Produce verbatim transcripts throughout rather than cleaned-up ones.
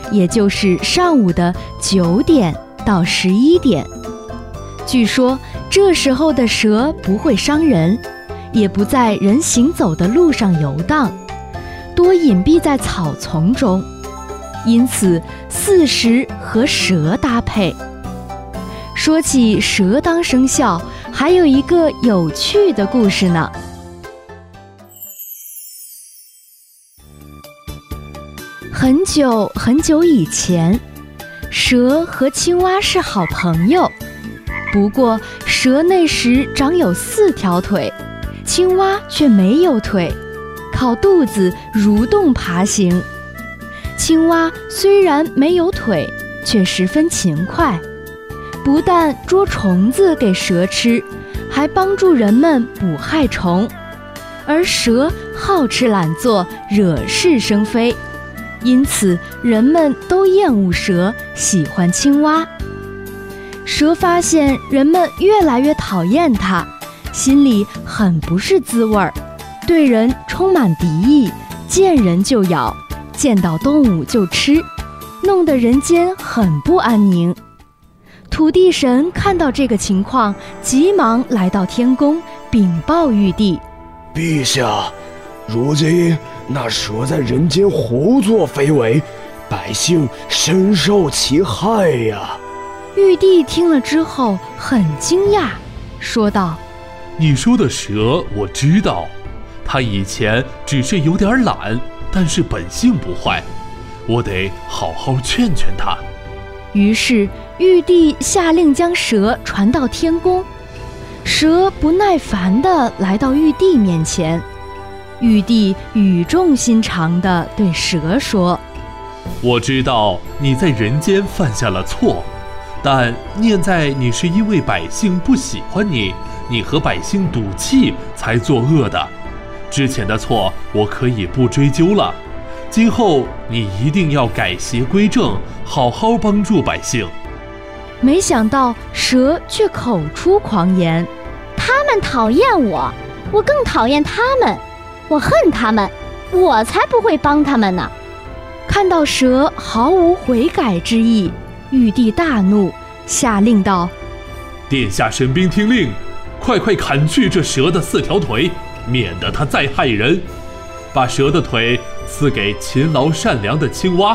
也就是上午的九点到十一点。据说这时候的蛇不会伤人，也不在人行走的路上游荡，多隐蔽在草丛中，因此巳时和蛇搭配。说起蛇当生肖，还有一个有趣的故事呢。很久很久以前，蛇和青蛙是好朋友。不过蛇那时长有四条腿，青蛙却没有腿，靠肚子蠕动爬行。青蛙虽然没有腿，却十分勤快，不但捉虫子给蛇吃，还帮助人们捕害虫。而蛇好吃懒做，惹是生非，因此人们都厌恶蛇，喜欢青蛙。蛇发现人们越来越讨厌它，心里很不是滋味儿，对人充满敌意，见人就咬，见到动物就吃，弄得人间很不安宁。土地神看到这个情况，急忙来到天宫禀报玉帝： 陛下，如今那蛇在人间胡作非为，百姓深受其害呀。 玉帝听了之后很惊讶，说道： 你说的蛇我知道，它以前只是有点懒，但是本性不坏，我得好好劝劝它。 于是玉帝下令将蛇传到天宫。蛇不耐烦地来到玉帝面前，玉帝语重心长地对蛇说： 我知道你在人间犯下了错，但念在你是因为百姓不喜欢你，你和百姓赌气才作恶的，之前的错我可以不追究了，今后你一定要改邪归正，好好帮助百姓。 没想到蛇却口出狂言： 他们讨厌我，我更讨厌他们，我恨他们，我才不会帮他们呢。 看到蛇毫无悔改之意，玉帝大怒，下令道： 殿下神兵听令，快快砍去这蛇的四条腿，免得它再害人，把蛇的腿赐给勤劳善良的青蛙。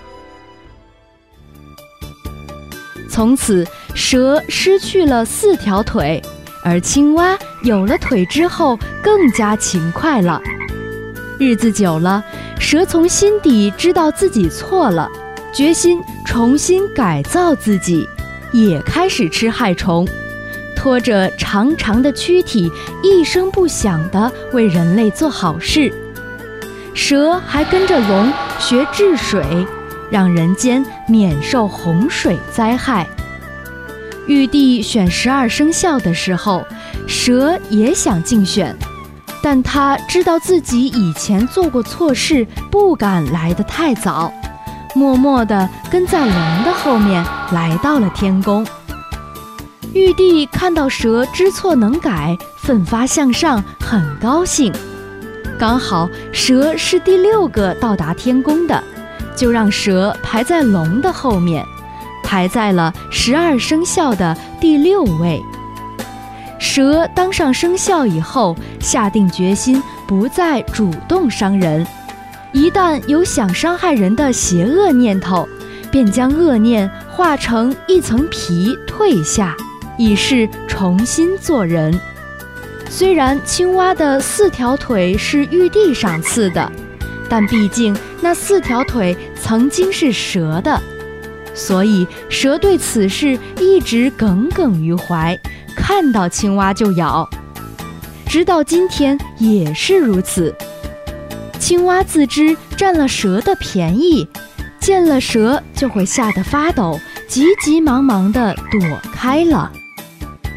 从此蛇失去了四条腿，而青蛙有了腿之后更加勤快了。日子久了，蛇从心底知道自己错了，决心重新改造自己，也开始吃害虫，拖着长长的躯体，一声不响地为人类做好事。蛇还跟着龙学治水，让人间免受洪水灾害。玉帝选十二生肖的时候，蛇也想竞选，但他知道自己以前做过错事，不敢来得太早，默默地跟在龙的后面来到了天宫。玉帝看到蛇知错能改，奋发向上，很高兴。刚好蛇是第六个到达天宫的，就让蛇排在龙的后面，排在了十二生肖的第六位。蛇当上生肖以后，下定决心不再主动伤人，一旦有想伤害人的邪恶念头，便将恶念化成一层皮退下，以示重新做人。虽然青蛙的四条腿是玉帝赏赐的，但毕竟那四条腿曾经是蛇的，所以蛇对此事一直耿耿于怀，看到青蛙就咬，直到今天也是如此。青蛙自知占了蛇的便宜，见了蛇就会吓得发抖，急急忙忙地躲开了。